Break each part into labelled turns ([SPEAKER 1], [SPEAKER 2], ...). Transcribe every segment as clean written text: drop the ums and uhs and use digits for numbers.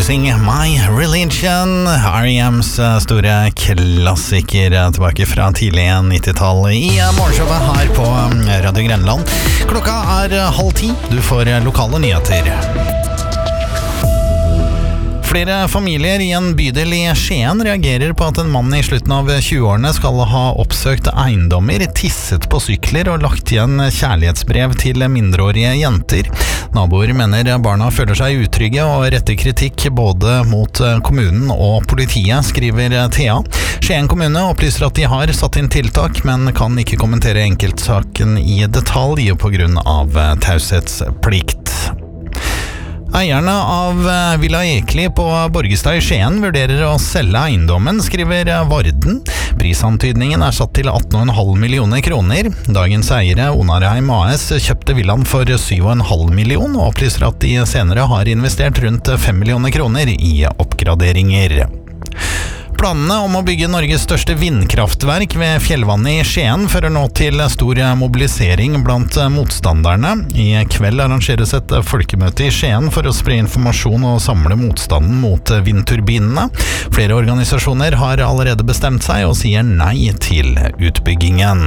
[SPEAKER 1] Losing My Religion, R.E.M's store klassiker tilbake fra tidlig 90-tallet i morgenshowet her på Radio Grenland. Klokka 9:30, du får lokale nyheter. Flere familier i en bydel i Skien reagerer på at en mann i slutten av 20-årene skal ha oppsøkt eiendommer, tisset på sykler og lagt igjen kjærlighetsbrev til mindreårige jenter. Naboer mener barna føler seg utrygge og retter kritikk både mot kommunen og politiet, skriver Thea. Skien kommune opplyser at de har satt inn tiltak, men kan ikke kommentere enkeltsaken i detalj på grunn av taushetsplikt. Eierne av Villa Ekeli på Borgestad i Skien vurderer å selge eiendommen, skriver Varden. Prisantydningen er satt til 18,5 millioner kroner. Dagens eiere, Onarheim AS, kjøpte villaen for 7,5 millioner og opplyser at de senere har investert rundt 5 millioner kroner i oppgraderinger. Planene om å bygge Norges største vindkraftverk ved fjellvannet i Skien fører nå til stor mobilisering blant motstanderne. I kveld arrangeres et folkemøte i Skien for å spre informasjon og samle motstanden mot vindturbinene. Flere organisasjoner har allerede bestemt seg og sier nei til utbyggingen.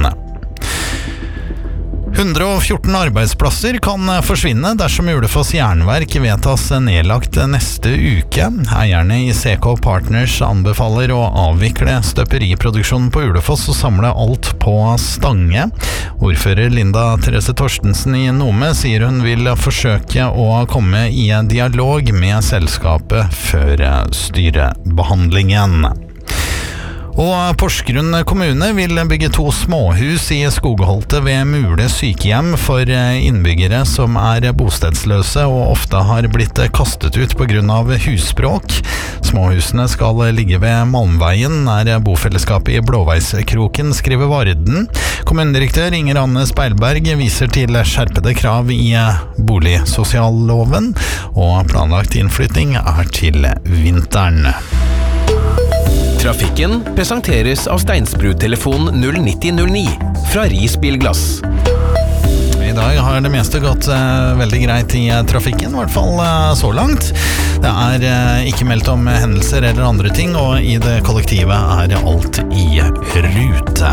[SPEAKER 1] 114 arbeidsplasser kan forsvinne dersom Ulefoss Jernverk vedtas nedlagt neste uke. Eierne i CK Partners anbefaler å avvikle støperiproduksjonen på Ulefoss og samle alt på Stange. Ordfører Linda Therese Torstensen i Nome sier hun vil forsøke å komme i dialog med selskapet før styrebehandlingen. Og Porsgrunn kommune vil bygge 2 småhus i Skogholtet ved Mule sykehjem for innbyggere som er bostedsløse og ofte har blitt kastet ut på grunn av husbråk. Småhusene skal ligge ved Malmveien, nær bofellesskapet i Blåveiskroken, skriver Varden. Kommunedirektør Inger Anne Speilberg viser til skjerpede krav i boligsosialloven, og planlagt innflytting er til vinteren.
[SPEAKER 2] Trafikken presenteres av Steinsbrud-telefon 09009 fra Risbilglass.
[SPEAKER 1] I dag har det meste gått veldig greit i trafikken, i hvert fall så langt. Det er ikke meldt om hendelser eller andre ting, og i det kollektive er alt i rute.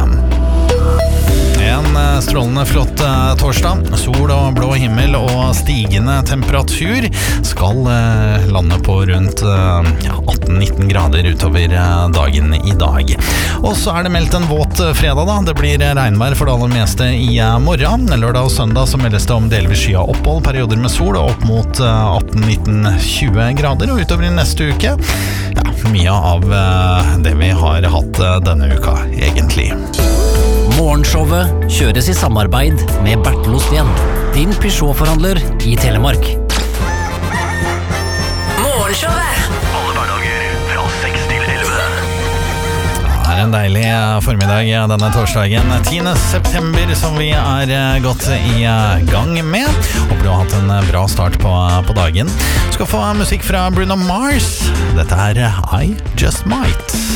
[SPEAKER 1] En strålende flott torsdag. Sol og blå himmel og stigende temperatur skal lande på rundt 18-19 grader utover dagen i dag. Og så er det meldt en våt fredag da. Det blir regnvær for det aller meste i morgen. Lørdag og søndag så meldes det om delvis skyet opphold, perioder med sol og opp mot 18-19-20 grader. Og utover i neste uke, mye av det vi har hatt denne uka, egentlig.
[SPEAKER 3] Morgenshowet kjøres i samarbeid med Bertel Osten, din Peugeot-forhandler i Telemark.
[SPEAKER 4] Morgenshowet!
[SPEAKER 5] Alle hverdager fra 6 til 11.
[SPEAKER 1] Det er en deilig formiddag denne torsdagen 10. september som vi er gått i gang med. Håper du har hatt en bra start på dagen. Du skal få musikk fra Bruno Mars. Dette er I Just Might.